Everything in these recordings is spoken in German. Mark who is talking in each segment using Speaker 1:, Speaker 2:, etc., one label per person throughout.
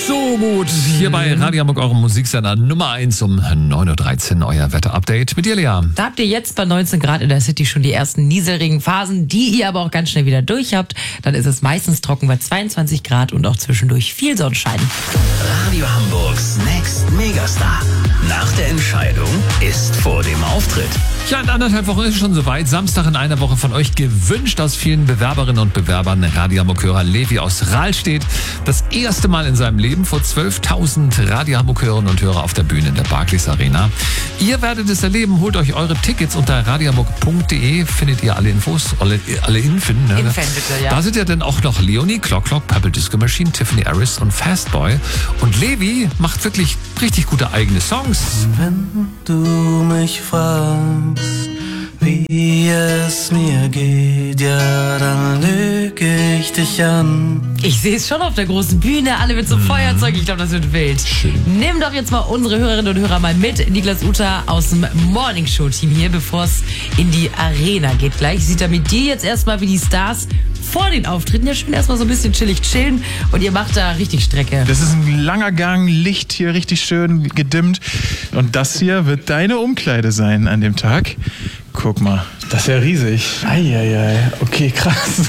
Speaker 1: So gut, hier bei Radio Hamburg, eurem Musiksender Nummer 1 um 9.13 Uhr, euer Wetterupdate mit dir, Lea.
Speaker 2: Da habt ihr jetzt bei 19 Grad in der City schon die ersten nieseligen Phasen, die ihr aber auch ganz schnell wieder durch habt. Dann ist es meistens trocken bei 22 Grad und auch zwischendurch viel Sonnenschein.
Speaker 3: Radio Hamburgs Next Megastar. Nach der Entscheidung ist vor dem Auftritt.
Speaker 1: Ja, in 1,5 Wochen ist es schon soweit. Samstag in einer Woche von euch gewünscht aus vielen Bewerberinnen und Bewerbern. Radio Hamburg-Hörer Levi aus Rahlstedt. Das erste Mal in seinem Leben vor 12.000 Radio Hamburg-Hörerinnen und Hörer auf der Bühne in der Barclays Arena. Ihr werdet es erleben. Holt euch eure Tickets unter radiohamburg.de. Findet ihr alle Infos. Alle Infin, ne?
Speaker 2: Infin bitte, ja.
Speaker 1: Da sind ja dann auch noch Leonie, Clock, Purple Disco Machine, Tiffany Harris und Fastboy. Und Levi macht wirklich richtig gute eigene Songs.
Speaker 4: Wenn du mich fragst, wie es mir geht, ja, dann lüge ich dich an.
Speaker 2: Ich sehe es schon auf der großen Bühne, alle mit so Feuerzeug. Ich glaube, das wird wild.
Speaker 1: Schön.
Speaker 2: Nimm doch jetzt mal unsere Hörerinnen und Hörer mal mit. Niklas Uta aus dem Morning Show Team hier, bevor es in die Arena geht. Gleich sieht er mit dir jetzt erstmal, wie die Stars vor den Auftritten ja schön erstmal so ein bisschen chillig chillen und ihr macht da richtig Strecke.
Speaker 5: Das ist ein langer Gang, Licht hier richtig schön gedimmt. Und das hier wird deine Umkleide sein an dem Tag. Guck mal, das ist ja riesig. Eieiei, okay, krass.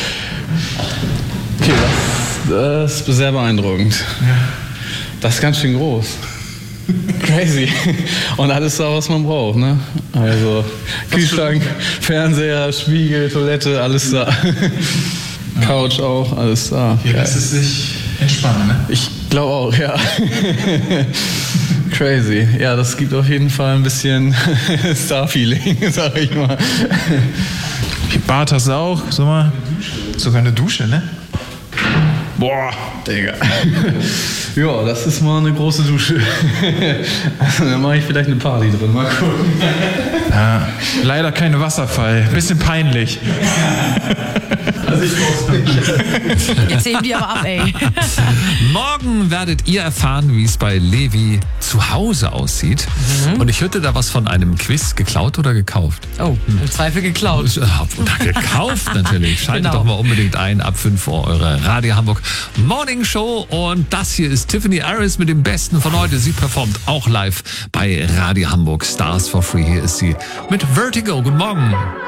Speaker 6: Okay, das ist sehr beeindruckend.
Speaker 5: Ja.
Speaker 6: Das ist ganz schön groß. Crazy. Und alles da, was man braucht, ne? Also Kühlschrank, Fernseher, Spiegel, Toilette, alles da. Couch auch, alles da.
Speaker 5: Hier lässt es sich entspannen, ne?
Speaker 6: Ich glaube auch, ja. Crazy. Ja, das gibt auf jeden Fall ein bisschen Star-Feeling, sag ich mal.
Speaker 5: Hier Bad hast du auch, so mal. Sogar eine Dusche, ne?
Speaker 6: Boah, Digga. Ja, das ist mal eine große Dusche. Also, da mache ich vielleicht eine Party drin. Mal gucken.
Speaker 5: Ja, leider kein Wasserfall. Bisschen peinlich.
Speaker 6: Also ich brauch's nicht.
Speaker 2: Jetzt heben die aber ab, ey.
Speaker 1: Morgen werdet ihr erfahren, wie es bei Levi zu Hause aussieht. Und ich hörte da was von einem Quiz. Geklaut oder gekauft?
Speaker 2: Oh, im Zweifel geklaut.
Speaker 1: Oder gekauft natürlich. Schaltet
Speaker 2: Genau.
Speaker 1: doch mal unbedingt ein. Ab 5 Uhr eure Radio Hamburg Morning Show. Und das hier ist Tiffany Harris mit dem Besten von heute. Sie performt auch live bei Radio Hamburg Stars for Free. Hier ist sie mit Vertigo. Guten Morgen.